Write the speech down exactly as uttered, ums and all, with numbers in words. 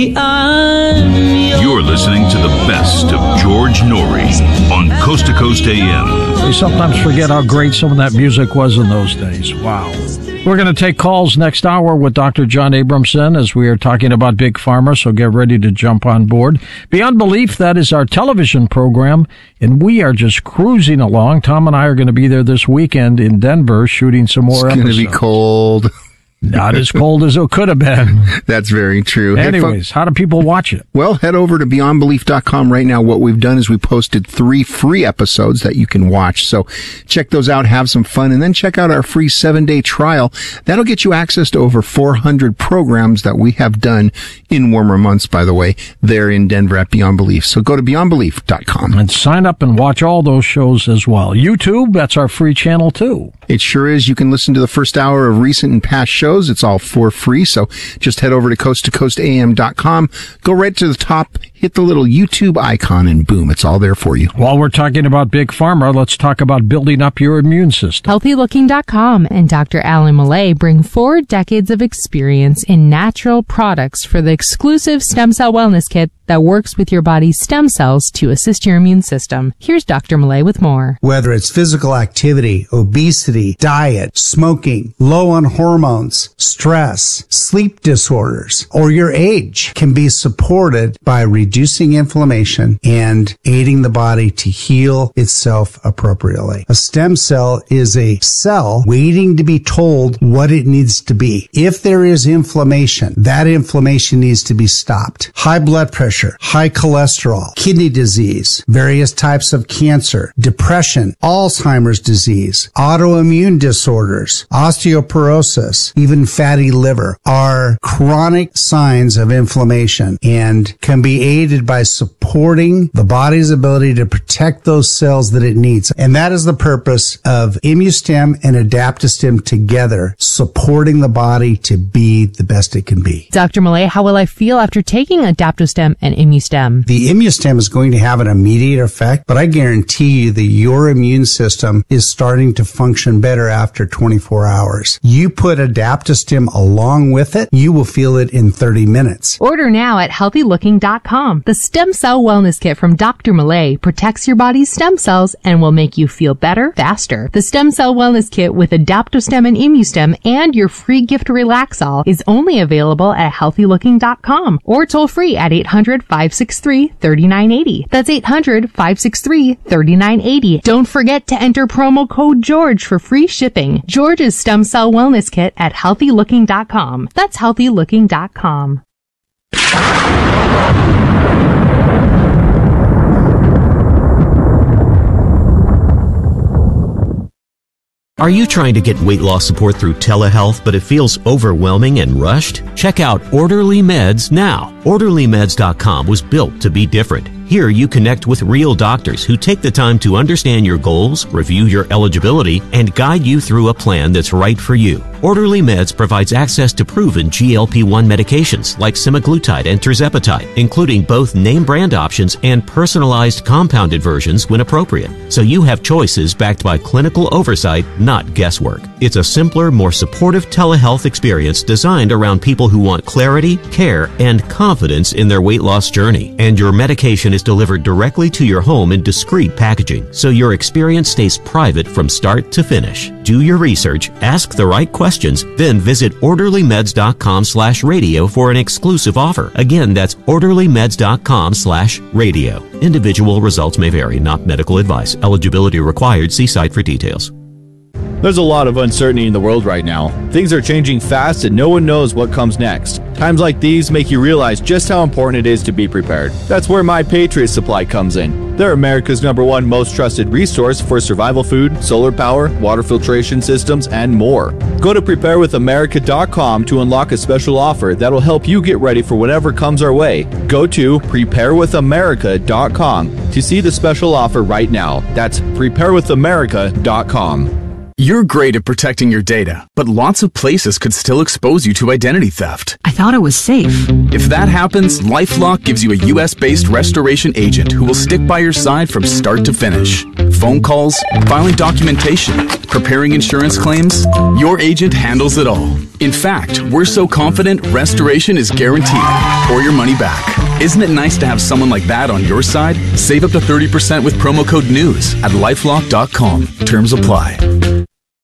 You're listening to the best of George Norrie on Coast to Coast A M. We sometimes forget how great some of that music was in those days. Wow. We're going to take calls next hour with Doctor John Abramson as we are talking about Big Pharma, so get ready to jump on board. Beyond Belief, that is our television program, and we are just cruising along. Tom and I are going to be there this weekend in Denver shooting some more it's episodes. It's going to be cold. Not as cold as it could have been. That's very true. Anyways, hey, how do people watch it? Well, head over to beyond belief dot com right now. What we've done is we posted three free episodes that you can watch. So check those out, have some fun, and then check out our free seven-day trial. That'll get you access to over four hundred programs that we have done in warmer months, by the way, there in Denver at Beyond Belief. So go to beyond belief dot com. And sign up and watch all those shows as well. YouTube, that's our free channel, too. It sure is. You can listen to the first hour of recent and past shows. It's all for free, so just head over to coast to coast a m dot com. Go right to the top, hit the little YouTube icon, and boom, it's all there for you. While we're talking about Big Pharma, let's talk about building up your immune system. healthy looking dot com and Doctor Alan Millay bring four decades of experience in natural products for the exclusive Stem Cell Wellness Kit that works with your body's stem cells to assist your immune system. Here's Doctor Millay with more. Whether it's physical activity, obesity, diet, smoking, low on hormones, stress, sleep disorders, or your age can be supported by reducing inflammation and aiding the body to heal itself appropriately. A stem cell is a cell waiting to be told what it needs to be. If there is inflammation, that inflammation needs to be stopped. High blood pressure, high cholesterol, kidney disease, various types of cancer, depression, Alzheimer's disease, autoimmune disorders, osteoporosis, even fatty liver are chronic signs of inflammation and can be aided by supporting the body's ability to protect those cells that it needs. And that is the purpose of ImmuStem and AdaptoStem together, supporting the body to be the best it can be. Doctor Millay, how will I feel after taking AdaptoStem and ImmuStem? The ImmuStem is going to have an immediate effect, but I guarantee you that your immune system is starting to function better after twenty-four hours. You put AdaptoStem along with it, you will feel it in thirty minutes. Order now at healthy looking dot com. The Stem Cell Wellness Kit from Doctor Millay protects your body's stem cells and will make you feel better, faster. The Stem Cell Wellness Kit with AdaptoStem and ImmuStem and your free gift Relaxol is only available at healthy looking dot com or toll free at eight hundred, five six three, three nine eight zero. That's eight hundred, five six three, three nine eight zero. Don't forget to enter promo code George for free shipping. George's Stem Cell Wellness Kit at healthy looking dot com. That's healthy looking dot com. Are you trying to get weight loss support through telehealth, but it feels overwhelming and rushed? Check out Orderly Meds now. orderly meds dot com was built to be different. Here you connect with real doctors who take the time to understand your goals, review your eligibility, and guide you through a plan that's right for you. Orderly Meds provides access to proven G L P one medications like semaglutide and tirzepatide, including both name brand options and personalized compounded versions when appropriate. So you have choices backed by clinical oversight, not guesswork. It's a simpler, more supportive telehealth experience designed around people who want clarity, care, and confidence in their weight loss journey. And your medication is delivered directly to your home in discreet packaging, so your experience stays private from start to finish. Do your research, ask the right questions, then visit orderly meds dot com slash radio for an exclusive offer. Again, that's orderly meds dot com slash radio. Individual results may vary, not medical advice. Eligibility required. See site for details. There's a lot of uncertainty in the world right now. Things are changing fast and no one knows what comes next. Times like these make you realize just how important it is to be prepared. That's where My Patriot Supply comes in. They're America's number one most trusted resource for survival food, solar power, water filtration systems, and more. Go to prepare with america dot com to unlock a special offer that'll help you get ready for whatever comes our way. Go to prepare with america dot com to see the special offer right now. That's prepare with america dot com. You're great at protecting your data, but lots of places could still expose you to identity theft. I thought it was safe. If that happens, LifeLock gives you a U S-based restoration agent who will stick by your side from start to finish. Phone calls, filing documentation, preparing insurance claims, your agent handles it all. In fact, we're so confident restoration is guaranteed or your money back. Isn't it nice to have someone like that on your side? Save up to thirty percent with promo code NEWS at lifelock dot com. Terms apply.